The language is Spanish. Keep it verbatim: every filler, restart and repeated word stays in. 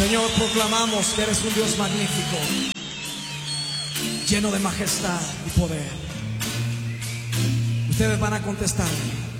Señor, proclamamos que eres un Dios magnífico, lleno de majestad y poder. Ustedes van a contestar.